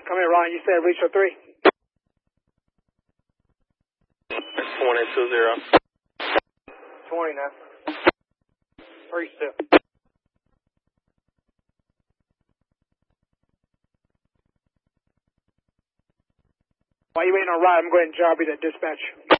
Come here, Ron. You said Reach 03? 2020. 20 now. 3-step. While you waiting on Rod, I'm going to go ahead and job you to dispatch.